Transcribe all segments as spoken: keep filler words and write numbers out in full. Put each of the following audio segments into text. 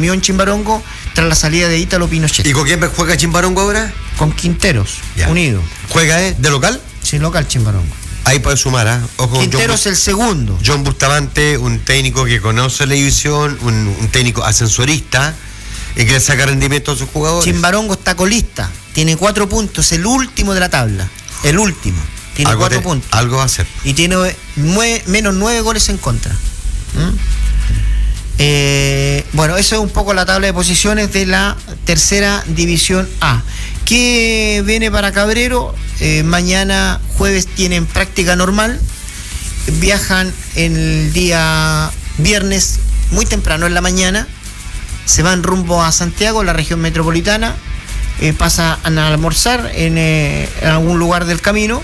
asumió en Chimbarongo tras la salida de Ítalo Pinochet. ¿Y con quién juega Chimbarongo ahora? Con Quinteros, ya. Unido. ¿Juega eh, de local? Sí, local Chimbarongo. Ahí puede sumar, ¿ah? ¿eh? Ojo, Quinteros es el segundo. John Bustamante, un técnico que conoce la división, un, un técnico ascensorista y que le saca rendimiento a sus jugadores. Chimbarongo está colista, tiene cuatro puntos, el último de la tabla. El último. Tiene algo cuatro te, puntos. Algo va a hacer. Y tiene nueve, menos nueve goles en contra. ¿Mm? Eh, bueno, eso es un poco la tabla de posiciones de la tercera división A. ¿Qué viene para Cabrero? Eh, mañana jueves tienen práctica normal. Viajan el día viernes muy temprano en la mañana. Se van rumbo a Santiago, la región metropolitana. Eh, pasan a almorzar en, eh, en algún lugar del camino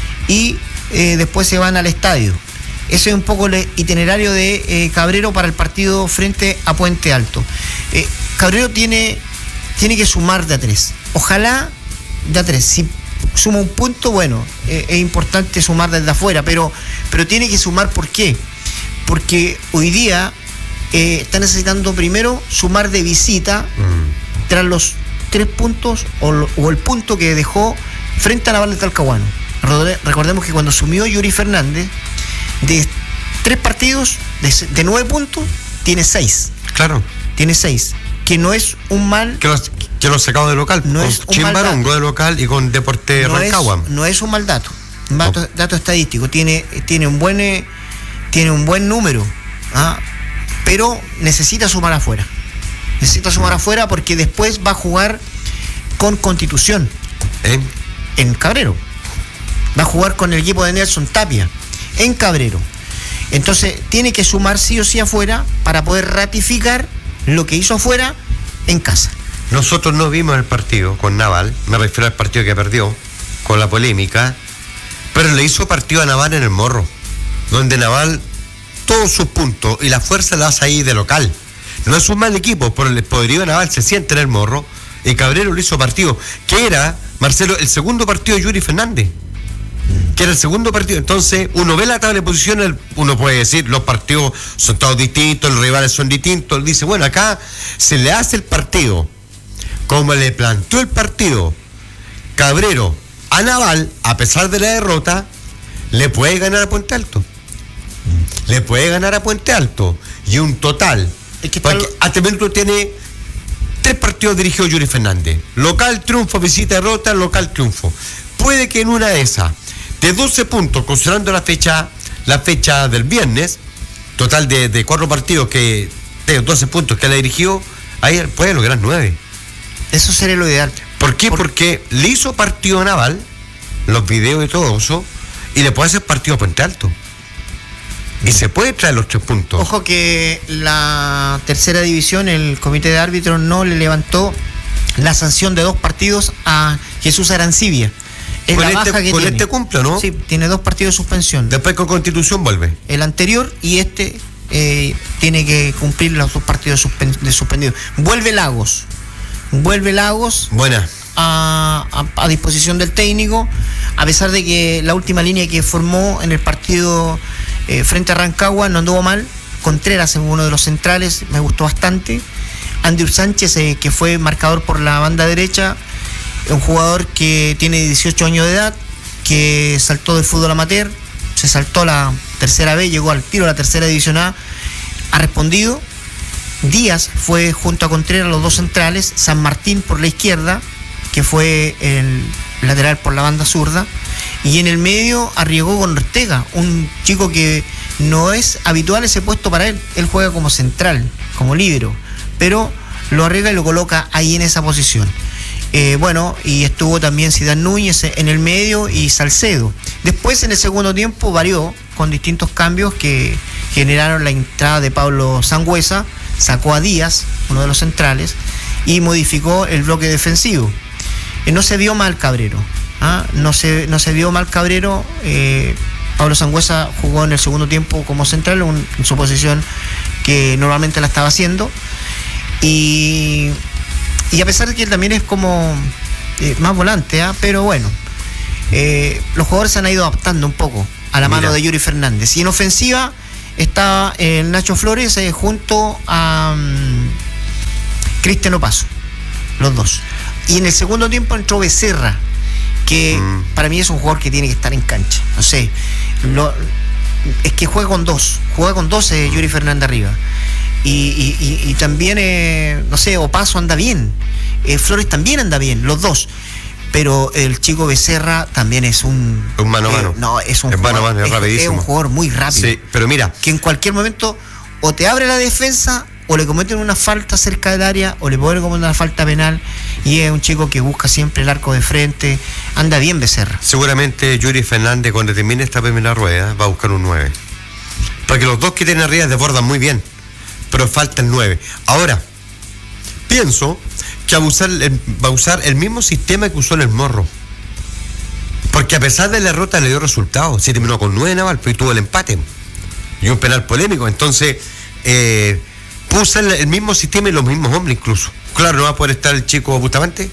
y eh, después se van al estadio. Ese es un poco el itinerario de eh, Cabrero para el partido frente a Puente Alto. Eh, Cabrero tiene, tiene que sumar de a tres. Ojalá de a tres. Si suma un punto, bueno, eh, es importante sumar desde afuera, pero, pero tiene que sumar. ¿Por qué? Porque hoy día eh, está necesitando primero sumar de visita mm. tras los tres puntos o, lo, o el punto que dejó frente a Naval de Talcahuano. Recordemos que cuando sumió Yuri Fernández, de tres partidos, de, de nueve puntos, tiene seis. Claro. Tiene seis. Que no es un mal. Que los, que los sacado de local. No con es un Chimbarongo de local y con Deporte no Rancagua. Es, no es un mal dato. Un dato, no. dato estadístico. Tiene, tiene un buen eh, tiene un buen número. ¿ah? Pero necesita sumar afuera. Necesita sumar afuera porque después va a jugar con Constitución. ¿Eh? En Cabrero. Va a jugar con el equipo de Nelson Tapia. En Cabrero. Entonces tiene que sumar sí o sí afuera para poder ratificar lo que hizo afuera en casa. Nosotros no vimos el partido con Naval, me refiero al partido que perdió, con la polémica, pero le hizo partido a Naval en el Morro, donde Naval todos sus puntos y la fuerza la hace ahí de local. No es un mal equipo, por el poderío de Naval se siente en el Morro, y Cabrero le hizo partido, que era, Marcelo, el segundo partido de Yuri Fernández, que era el segundo partido. Entonces uno ve la tabla de posiciones, uno puede decir los partidos son todos distintos, los rivales son distintos, dice, bueno, acá se le hace el partido como le planteó el partido Cabrero a Naval, a pesar de la derrota, le puede ganar a Puente Alto, le puede ganar a Puente Alto, y un total, es que porque hasta el momento tiene tres partidos dirigidos Yuri Fernández, local, triunfo, visita, derrota, local, triunfo. Puede que en una de esas, de doce puntos, considerando la fecha la fecha del viernes, total de, de cuatro partidos, que de doce puntos que le dirigió, ahí puede lograr nueve. Eso sería lo ideal. ¿Por qué? Por... Porque le hizo partido a Naval, los videos y todo eso, y le puede hacer partido a Puente Alto. Y se puede traer los tres puntos. Ojo que la tercera división, el comité de árbitros no le levantó la sanción de dos partidos a Jesús Arancibia. Es con la este, baja que con tiene. este cumple, ¿no? Sí, tiene dos partidos de suspensión. Después con Constitución vuelve. El anterior y este eh, tiene que cumplir los dos partidos suspen- de suspendido. Vuelve Lagos. Vuelve Lagos. Buena. A, a, a disposición del técnico, a pesar de que la última línea que formó en el partido eh, frente a Rancagua no anduvo mal. Contreras en uno de los centrales, me gustó bastante. Andrew Sánchez, eh, que fue marcador por la banda derecha, un jugador que tiene dieciocho años de edad, que saltó del fútbol amateur, se saltó la tercera B, llegó al tiro a la tercera división A, ha respondido. Díaz fue junto a Contreras los dos centrales, San Martín por la izquierda, que fue el lateral por la banda zurda, y en el medio arriesgó con Ortega, un chico que no es habitual ese puesto para él, él juega como central, como líbero, pero lo arriesga y lo coloca ahí en esa posición. Eh, bueno, y estuvo también Zidane Núñez en el medio y Salcedo. Después en el segundo tiempo varió con distintos cambios que generaron la entrada de Pablo Sangüesa, sacó a Díaz, uno de los centrales, y modificó el bloque defensivo. Eh, no se vio mal Cabrero, ¿ah? no, se, no se vio mal Cabrero. eh, Pablo Sangüesa jugó en el segundo tiempo como central, un, en su posición que normalmente la estaba haciendo, y Y a pesar de que él también es como eh, más volante, ¿eh? pero bueno, eh, los jugadores se han ido adaptando un poco a la Mira. mano de Yuri Fernández. Y en ofensiva está el Nacho Flores eh, junto a, Cristian Opaso, los dos. Y en el segundo tiempo entró Becerra, que mm. para mí es un jugador que tiene que estar en cancha. No sé, lo, es que juega con dos, juega con dos eh, Yuri Fernández arriba. Y, y, y, y también, eh, no sé, Opaso anda bien, eh, Flores también anda bien, los dos. Pero el chico Becerra también es un... Un mano a mano. Eh, no, es un es jugador, mano a mano, es, es, rapidísimo. Es un jugador muy rápido. Sí, pero mira... Que en cualquier momento o te abre la defensa o le cometen una falta cerca del área o le pueden cometer una falta penal, y es un chico que busca siempre el arco de frente. Anda bien Becerra. Seguramente Yuri Fernández, cuando termine esta primera rueda, va a buscar un nueve. Porque los dos que tienen arriba desbordan muy bien, pero falta el nueve. Ahora, pienso que va a usar el, va a usar el mismo sistema que usó en el Morro. Porque a pesar de la derrota le dio resultados. Se terminó con nueve Naval, pero tuvo el empate. Y un penal polémico. Entonces, eh, puso el, el mismo sistema y los mismos hombres incluso. Claro, no va a poder estar el chico Bustamante.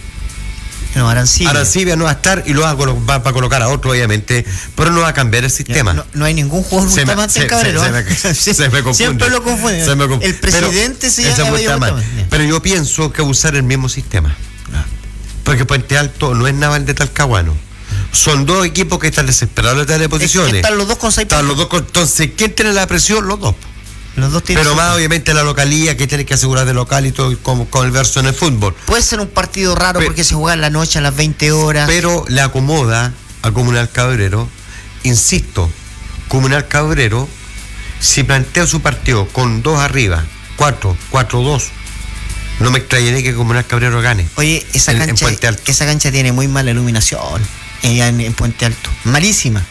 No, Arancibia. Arancibia no va a estar y lo va a, colo- va a colocar a otro, obviamente, pero no va a cambiar el sistema. No, no hay ningún jugador Bustamante en Cabrero. Se, se, se, se, se me confunde. Siempre lo confunde. Se me confunde. El presidente pero, se llama Bustamante. Pero yo pienso que usar el mismo sistema. No. Porque Puente Alto no es Naval de Talcahuano. Son dos equipos que están desesperados de posiciones. Están los dos con seis Están los dos con, entonces, ¿quién tiene la presión? Los dos. Los dos tienen Pero más obviamente la localía que tiene que asegurar de local y todo con, con el verso en el fútbol. Puede ser un partido raro pero, porque se juega en la noche a las veinte horas. Pero le acomoda a Comunal Cabrero, insisto, Comunal Cabrero, si plantea su partido con dos arriba, cuatro, cuatro, dos, no me extrañaría que Comunal Cabrero gane. Oye, esa en, cancha, en esa cancha tiene muy mala iluminación allá en, en Puente Alto, malísima.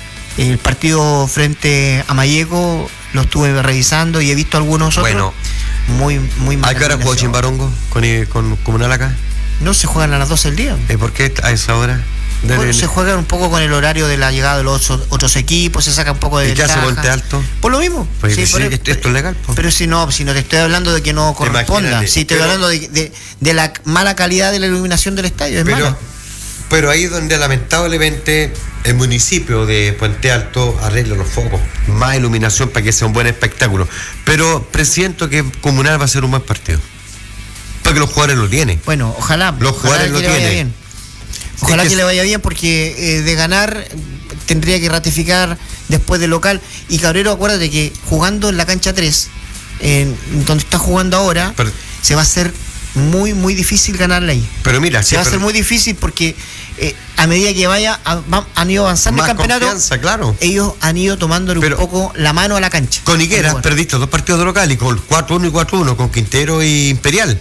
El partido frente a Mayeco lo estuve revisando y he visto algunos otros. Bueno, muy, muy mal. ¿a qué hora jugó Chimbarongo con, con Comunal acá? No, se juegan a las doce del día. ¿Y por qué a esa hora? De bueno, se juega un poco con el horario de la llegada de los otros, otros equipos, se saca un poco de ¿Y qué hace Puente Alto? Por lo mismo. Pues sí, sí, por el, esto es legal. Pero, pero si no, si no te estoy hablando de que no corresponda, si sí, estoy pero, hablando de, de, de la mala calidad de la iluminación del estadio, es pero, mala. Pero ahí es donde lamentablemente el municipio de Puente Alto arregla los focos, más iluminación para que sea un buen espectáculo. Pero presiento que Comunal va a ser un buen partido, porque los jugadores lo tienen. Bueno, ojalá. Los ojalá jugadores lo tienen. Ojalá es que, que le vaya bien, porque eh, de ganar tendría que ratificar después del local. Y Cabrero, acuérdate que jugando en la cancha tres, en donde está jugando ahora, pero, se va a hacer muy, muy difícil ganarle ahí. Pero mira, se sí, va a pero, hacer muy difícil porque eh, a medida que vaya, a, va, han ido avanzando el campeonato, claro. Ellos han ido tomándole pero, un poco la mano a la cancha. Con Higueras perdiste dos partidos de local y con cuatro uno y cuatro uno con Quintero y Imperial.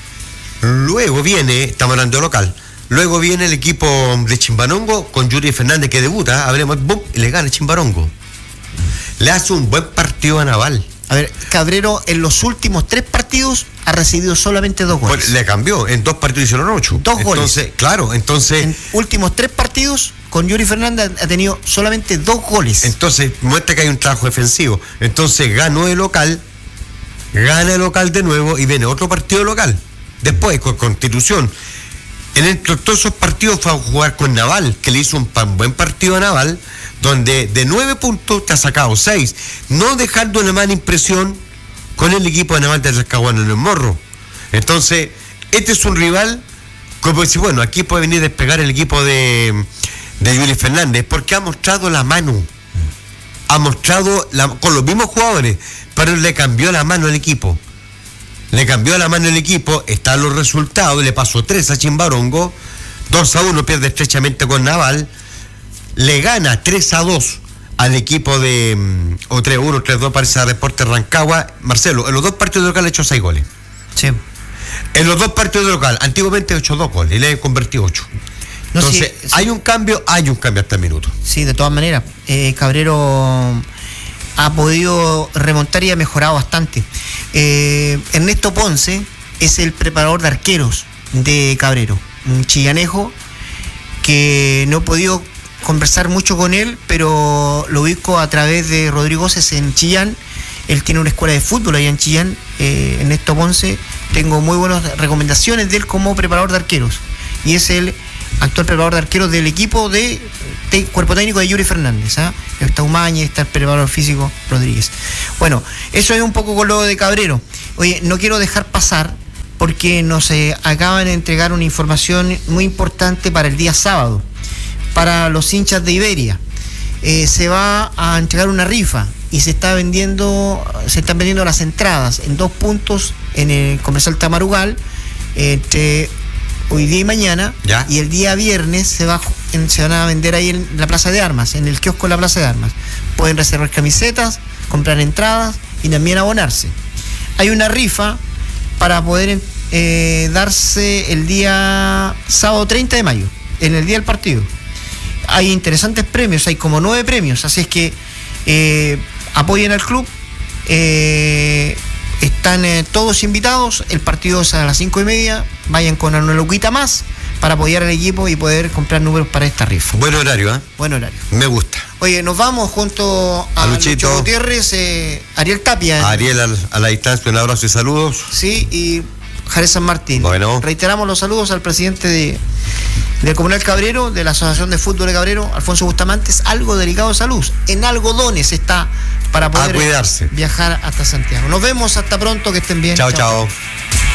Luego viene, estamos hablando de local, luego viene el equipo de Chimbarongo con Yuri Fernández que debuta, hablemos, boom, y le gana Chimbarongo. Le hace un buen partido a Naval. A ver, Cabrero en los últimos tres partidos ha recibido solamente dos goles. Pues le cambió, en dos partidos hicieron ocho. Dos entonces, goles. Entonces, claro, entonces... En últimos tres partidos, con Yuri Fernández ha tenido solamente dos goles. Entonces, muestra que hay un trabajo defensivo. Entonces, ganó el local, gana el local de nuevo y viene otro partido local. Después, con Constitución. En entre todos esos partidos fue a jugar con Naval, que le hizo un buen partido a Naval, donde de nueve puntos te ha sacado seis, no dejando una mala impresión con el equipo de Naval de Talcahuano en el Morro. Entonces, este es un rival, como decir, bueno, aquí puede venir a despegar el equipo de, de Yuri Fernández, porque ha mostrado la mano, ha mostrado la, con los mismos jugadores, pero le cambió la mano al equipo. Le cambió la mano el equipo, están los resultados, le pasó tres a Chimbarongo, dos a uno pierde estrechamente con Naval, le gana tres a dos al equipo de, o tres a uno, tres a dos parece a Deportes Rancagua. Marcelo, en los dos partidos de local ha hecho seis goles. Sí. En los dos partidos de local, antiguamente ha hecho dos goles y le ha convertido ocho. No, Entonces, sí, ¿hay sí. un cambio? Hay un cambio hasta el minuto. Sí, de todas maneras. Eh, Cabrero ha podido remontar y ha mejorado bastante. Eh, Ernesto Ponce es el preparador de arqueros de Cabrero, un chillanejo que no he podido conversar mucho con él, pero lo ubico a través de Rodrigo Gómez en Chillán. Él tiene una escuela de fútbol allá en Chillán. eh, Ernesto Ponce, tengo muy buenas recomendaciones de él como preparador de arqueros, y es el actual preparador de arqueros del equipo de, de cuerpo técnico de Yuri Fernández. ¿ah? Está Umañez, está el preparador físico Rodríguez. Bueno, eso es un poco con lo de Cabrero. Oye, no quiero dejar pasar, porque nos eh, acaban de entregar una información muy importante para el día sábado, para los hinchas de Iberia. Eh, se va a entregar una rifa y se está vendiendo, se están vendiendo las entradas en dos puntos en el Comercial Tamarugal, entre hoy día y mañana. ¿Ya? Y el día viernes se, va, en, se van a vender ahí en la Plaza de Armas, en el kiosco de la Plaza de Armas. Pueden reservar camisetas, comprar entradas y también abonarse. Hay una rifa para poder eh, darse el día sábado treinta de mayo, en el día del partido. Hay interesantes premios, hay como nueve premios, así es que eh, apoyen al club, eh, están eh, todos invitados, el partido es a las cinco y media, vayan con una luquita más para apoyar al equipo y poder comprar números para esta rifa. Buen horario, ¿eh? Buen horario. Me gusta. Oye, nos vamos junto a, A Luchito Luchito Gutiérrez, eh, Ariel Tapia. Ariel a, a la distancia, un abrazo y saludos. Sí, y Jare San Martín. Bueno. Reiteramos los saludos al presidente de, del Comunal Cabrero, de la Asociación de Fútbol de Cabrero, Alfonso Bustamantes, algo delicado de salud. En algodones está para poder a cuidarse. viajar hasta Santiago. Nos vemos, hasta pronto, que estén bien. Chao, chao.